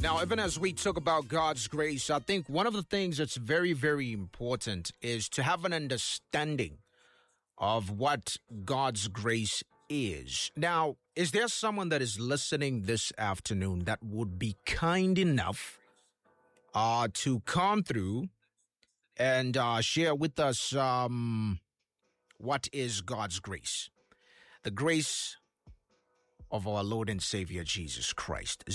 Now, even as we talk about God's grace, I think one of the things that's very, very important is to have an understanding of what God's grace is. Now, is there someone that is listening this afternoon that would be kind enough to come through and share with us what is God's grace? The grace of our Lord and Savior Jesus Christ.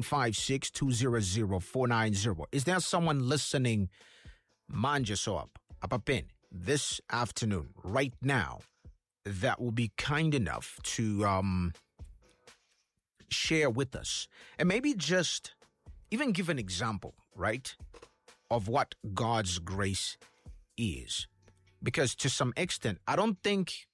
0956-200-490. Is there someone listening, Manjasop, Apapin, this afternoon, right now, that will be kind enough to share with us and maybe just even give an example, right, of what God's grace is? Because to some extent, I don't think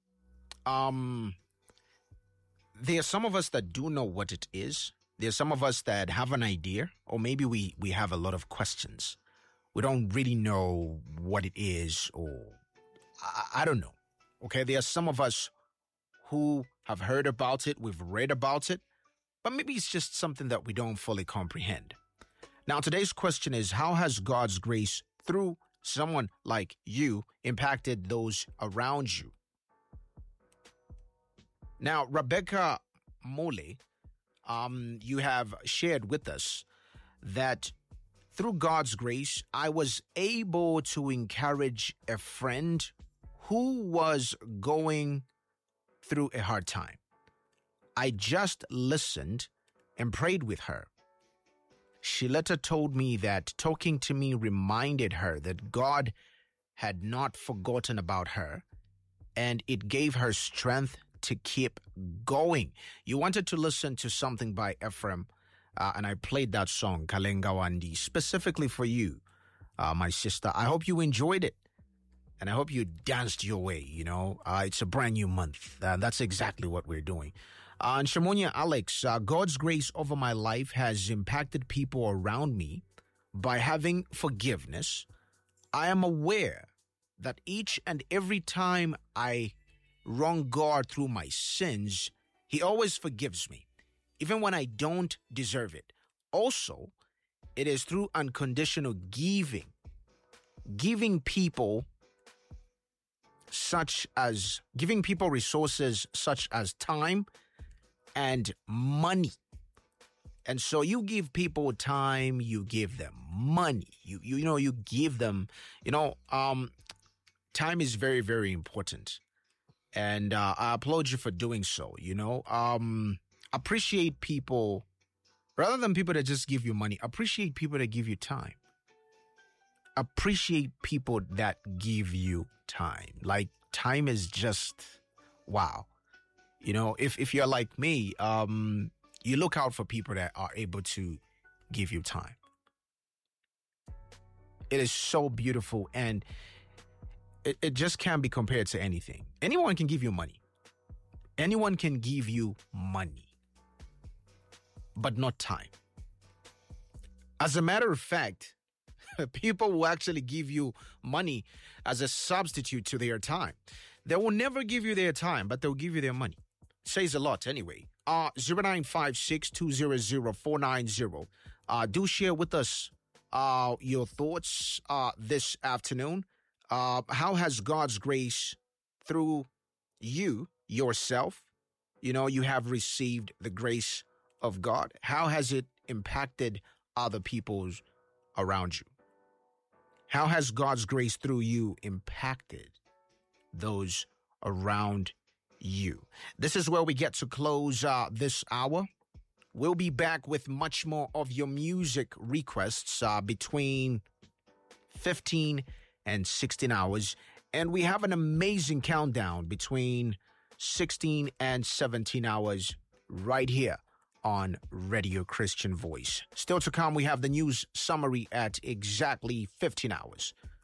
there are some of us that do know what it is. There are some of us that have an idea, or maybe we have a lot of questions. We don't really know what it is, or I don't know. Okay, there are some of us who have heard about it, we've read about it, but maybe it's just something that we don't fully comprehend. Now, today's question is, how has God's grace through someone like you impacted those around you? Now, Rebecca Mole, you have shared with us that through God's grace, I was able to encourage a friend who was going through a hard time. I just listened and prayed with her. She later told me that talking to me reminded her that God had not forgotten about her, and it gave her strength to keep going. You wanted to listen to something by Ephraim, and I played that song, Kalenga Wandi, specifically for you, my sister. I hope you enjoyed it, and I hope you danced your way, It's a brand new month. That's exactly what we're doing. And Shamonia Alex, God's grace over my life has impacted people around me by having forgiveness. I am aware that each and every time I wrong God through my sins, He always forgives me, even when I don't deserve it. Also, it is through unconditional giving people resources such as time and money. And so you give people time, you give them money, you give them, time is very, very important. And I applaud you for doing so, Appreciate people, rather than people that just give you money, appreciate people that give you time. Appreciate people that give you time. Like, time is just, wow. If you're like me, you look out for people that are able to give you time. It is so beautiful, and it just can't be compared to anything. Anyone can give you money. Anyone can give you money, but not time. As a matter of fact, people will actually give you money as a substitute to their time. They will never give you their time, but they'll give you their money. Says a lot anyway. 0956-200-490. Do share with us your thoughts this afternoon. How has God's grace through you, yourself, you have received the grace of God? How has it impacted other people around you? How has God's grace through you impacted those around you? This is where we get to close this hour. We'll be back with much more of your music requests between 15 and 16 hours. And we have an amazing countdown between 16 and 17 hours right here on Radio Christian Voice. Still to come, we have the news summary at exactly 15 hours.